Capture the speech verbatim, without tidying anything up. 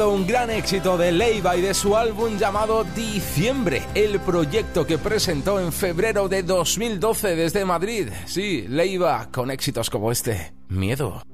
Un gran éxito de Leiva y de su álbum llamado Diciembre, el proyecto que presentó en febrero de dos mil doce desde Madrid. Sí, Leiva, con éxitos como este, Miedo.